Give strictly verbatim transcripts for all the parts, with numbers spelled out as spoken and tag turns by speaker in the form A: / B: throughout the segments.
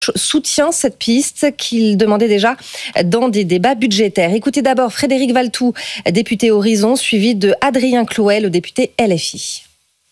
A: soutient cette piste qu'il demandait déjà dans des débats budgétaires. Écoutez d'abord Frédéric Valletoux, député Horizon, suivi de Adrien Clouet, le député L F I.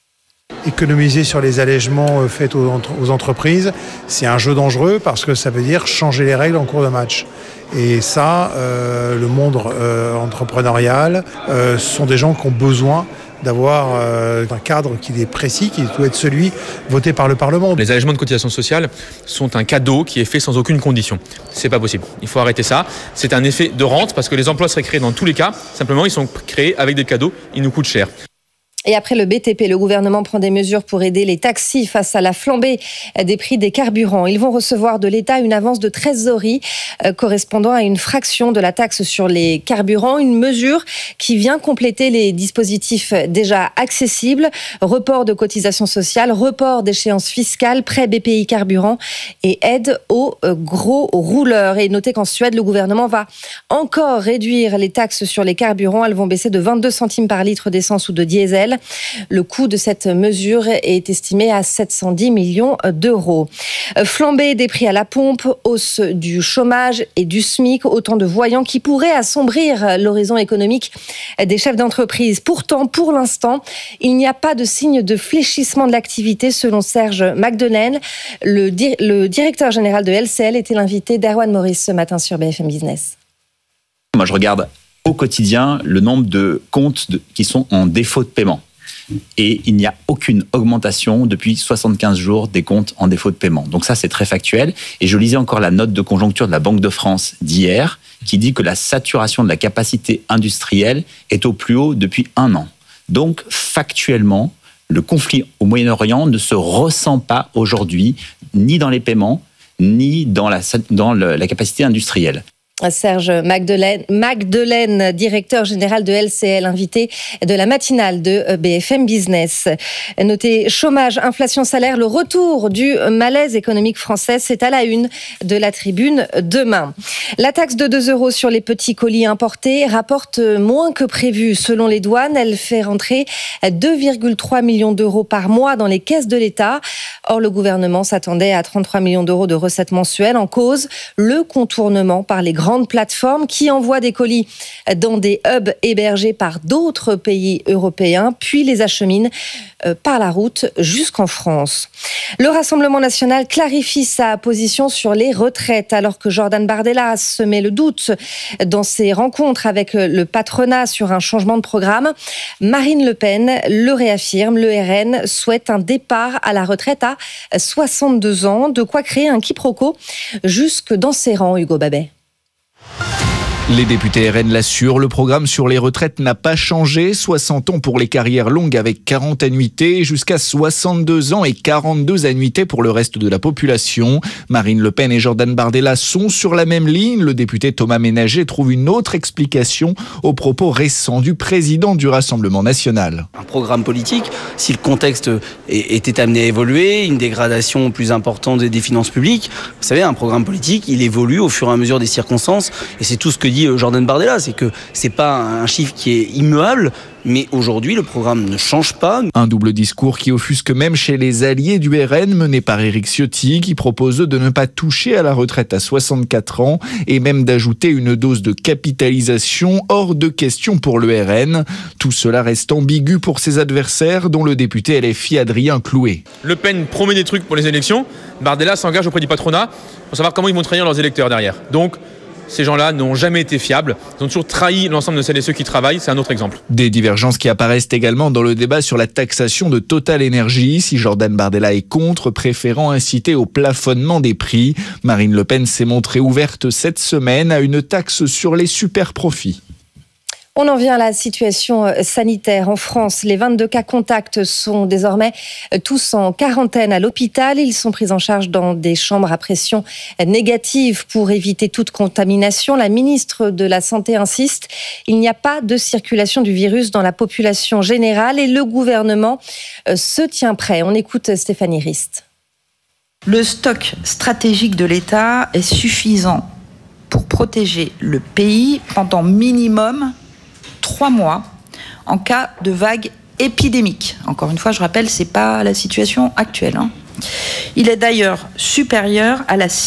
B: Économiser sur les allègements faits aux, entre- aux entreprises, c'est un jeu dangereux parce que ça veut dire changer les règles en cours de match. Et ça, euh, le monde euh, entrepreneurial, euh, ce sont des gens qui ont besoin d'avoir euh, un cadre qui est précis, qui doit être celui voté par le Parlement.
C: Les allégements de cotisations sociales sont un cadeau qui est fait sans aucune condition. C'est pas possible. Il faut arrêter ça. C'est un effet de rente parce que les emplois seraient créés dans tous les cas. Simplement, ils sont créés avec des cadeaux. Ils nous coûtent cher.
A: Et après le B T P, le gouvernement prend des mesures pour aider les taxis face à la flambée des prix des carburants. Ils vont recevoir de l'État une avance de trésorerie euh, correspondant à une fraction de la taxe sur les carburants. Une mesure qui vient compléter les dispositifs déjà accessibles. Report de cotisations sociales, report d'échéances fiscales, prêt B P I carburant et aide aux euh, gros rouleurs. Et notez qu'en Suède, le gouvernement va encore réduire les taxes sur les carburants. Elles vont baisser de vingt-deux centimes par litre d'essence ou de diesel. Le coût de cette mesure est estimé à sept cent dix millions d'euros. Flambée des prix à la pompe, hausse du chômage et du SMIC, autant de voyants qui pourraient assombrir l'horizon économique des chefs d'entreprise. Pourtant, pour l'instant, il n'y a pas de signe de fléchissement de l'activité, selon Serge Magdelaine. Le, di- le directeur général de L C L était l'invité d'Erwan Maurice ce matin sur B F M Business.
D: Moi, je regarde au quotidien le nombre de comptes de, qui sont en défaut de paiement. Et il n'y a aucune augmentation depuis soixante-quinze jours des comptes en défaut de paiement. Donc ça, c'est très factuel. Et je lisais encore la note de conjoncture de la Banque de France d'hier qui dit que la saturation de la capacité industrielle est au plus haut depuis un an. Donc, factuellement, le conflit au Moyen-Orient ne se ressent pas aujourd'hui, ni dans les paiements, ni dans la, dans le, la capacité industrielle.
A: Serge Magdelaine, Magdelaine, directeur général de L C L, invité de la matinale de B F M Business. Notez chômage, inflation, salaire, le retour du malaise économique français, c'est à la une de la Tribune demain. La taxe de deux euros sur les petits colis importés rapporte moins que prévu. Selon les douanes, elle fait rentrer deux virgule trois millions d'euros par mois dans les caisses de l'État. Or, le gouvernement s'attendait à trente-trois millions d'euros de recettes mensuelles. En cause, le contournement par les grandes plateformes qui envoient des colis dans des hubs hébergés par d'autres pays européens, puis les acheminent par la route jusqu'en France. Le Rassemblement national clarifie sa position sur les retraites, alors que Jordan Bardella se met le doute dans ses rencontres avec le patronat sur un changement de programme. Marine Le Pen le réaffirme, le R N souhaite un départ à la retraite à soixante-deux ans, de quoi créer un quiproquo jusque dans ses rangs, Hugo Babet.
E: Les députés R N l'assurent, le programme sur les retraites n'a pas changé. soixante ans pour les carrières longues avec quarante annuités, jusqu'à soixante-deux ans et quarante-deux annuités pour le reste de la population. Marine Le Pen et Jordan Bardella sont sur la même ligne. Le député Thomas Ménager trouve une autre explication aux propos récents du président du Rassemblement national.
F: Un programme politique, si le contexte était amené à évoluer, une dégradation plus importante des finances publiques, vous savez, un programme politique, il évolue au fur et à mesure des circonstances, et c'est tout ce que dit Jordan Bardella, c'est que c'est pas un chiffre qui est immuable, mais aujourd'hui le programme ne change pas.
E: Un double discours qui offusque même chez les alliés du R N, mené par Éric Ciotti, qui propose de ne pas toucher à la retraite à soixante-quatre ans et même d'ajouter une dose de capitalisation, hors de question pour le R N. Tout cela reste ambigu pour ses adversaires, dont le député L F I Adrien Clouet.
C: Le Pen promet des trucs pour les élections, Bardella s'engage auprès du patronat pour savoir comment ils vont trahir leurs électeurs derrière. Donc, ces gens-là n'ont jamais été fiables. Ils ont toujours trahi l'ensemble de celles et ceux qui travaillent. C'est un autre exemple.
E: Des divergences qui apparaissent également dans le débat sur la taxation de Total Energy. Si Jordan Bardella est contre, préférant inciter au plafonnement des prix, Marine Le Pen s'est montrée ouverte cette semaine à une taxe sur les super-profits.
A: On en vient à la situation sanitaire en France. Les vingt-deux cas contacts sont désormais tous en quarantaine à l'hôpital. Ils sont pris en charge dans des chambres à pression négative pour éviter toute contamination. La ministre de la Santé insiste, il n'y a pas de circulation du virus dans la population générale et le gouvernement se tient prêt. On écoute Stéphanie Rist.
G: Le stock stratégique de l'État est suffisant pour protéger le pays pendant minimum trois mois en cas de vague épidémique. Encore une fois, je rappelle, ce n'est pas la situation actuelle. Hein. Il est d'ailleurs supérieur à la